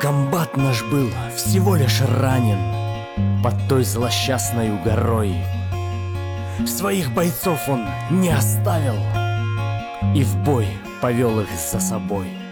Комбат наш был всего лишь ранен под той злосчастной горой. Своих бойцов он не оставил и в бой повел их за собой.